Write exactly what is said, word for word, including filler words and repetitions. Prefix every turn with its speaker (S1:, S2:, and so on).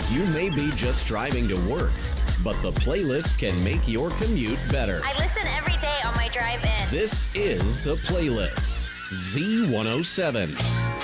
S1: You may be just driving to work, but the playlist can make your commute better.
S2: I listen every day on my drive in.
S1: This is The Playlist, Z one oh seven.